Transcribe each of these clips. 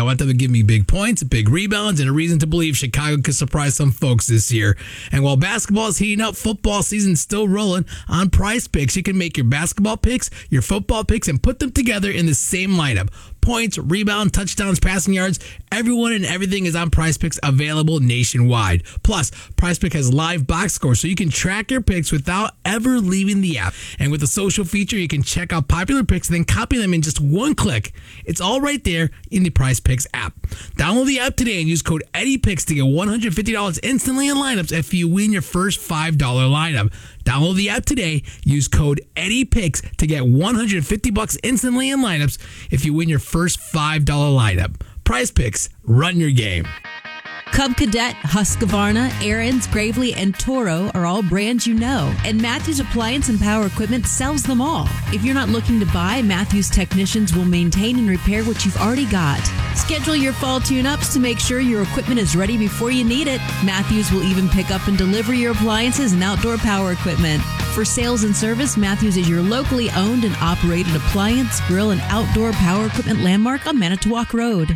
I want them to give me big points, big rebounds, and a reason to believe Chicago could surprise some folks this year. And while basketball is heating up, football season's still rolling on Prize Picks. You can make your basketball picks, your football picks, and put them together in the same lineup. Points, rebound, touchdowns, passing yards, everyone and everything is on Prize Picks, available nationwide. Plus, Prize Pick has live box scores, so you can track your picks without ever leaving the app. And with the social feature, you can check out popular picks and then copy them in just one click. It's all right there in the Prize Picks app. Download the app today and use code EddiePicks to get $150 instantly in lineups if you win your first $5 lineup. Download the app today. Use code EddiePicks to get $150 instantly in lineups if you win your first $5 lineup. Prize Picks, run your game. Cub Cadet, Husqvarna, Aaron's, Gravely, and Toro are all brands you know, and Matthews Appliance and Power Equipment sells them all. If you're not looking to buy, Matthews technicians will maintain and repair what you've already got. Schedule your fall tune-ups to make sure your equipment is ready before you need it. Matthews will even pick up and deliver your appliances and outdoor power equipment. For sales and service, Matthews is your locally owned and operated appliance, grill, and outdoor power equipment landmark on Manitowoc Road.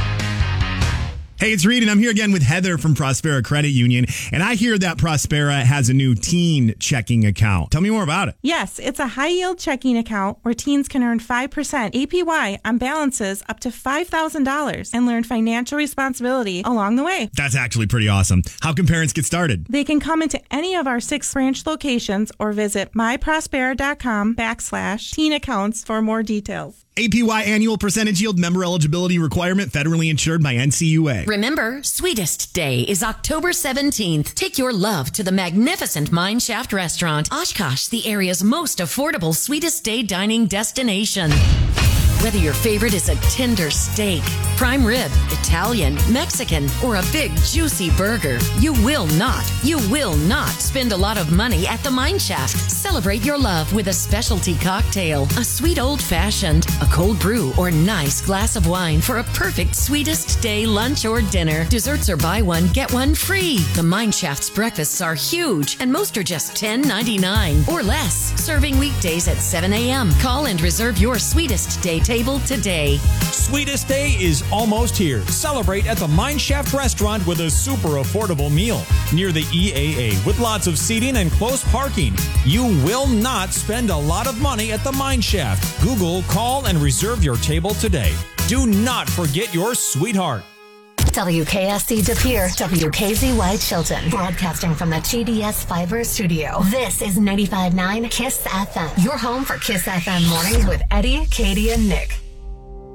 Hey, it's Reed, and I'm here again with Heather from Prospera Credit Union. And I hear that Prospera has a new teen checking account. Tell me more about it. Yes, it's a high-yield checking account where teens can earn 5% APY on balances up to $5,000 and learn financial responsibility along the way. That's actually pretty awesome. How can parents get started? They can come into any of our 6 branch locations or visit myprospera.com/teen accounts for more details. APY annual percentage yield, member eligibility requirement, federally insured by NCUA. Remember, Sweetest Day is October 17th. Take your love to the magnificent Mineshaft Restaurant, Oshkosh, the area's most affordable Sweetest Day dining destination. Whether your favorite is a tender steak, prime rib, Italian, Mexican, or a big juicy burger, you will not spend a lot of money at the Mineshaft. Celebrate your love with a specialty cocktail, a sweet old-fashioned, a cold brew, or nice glass of wine for a perfect Sweetest Day lunch or dinner. Desserts are buy one, get one free. The Mineshaft's breakfasts are huge, and most are just $10.99 or less. Serving weekdays at 7 a.m. Call and reserve your Sweetest Day table today. Sweetest Day is almost here. Celebrate at the Mineshaft Restaurant with a super affordable meal near the EAA with lots of seating and close parking. You will not spend a lot of money at the Mineshaft. Google, call, and reserve your table today. Do not forget your sweetheart. WKSC De Pere, WKZY Chilton, broadcasting from the TDS Fiber Studio. This is 95.9 KISS FM, your home for KISS FM mornings with Eddie, Katie, and Nick.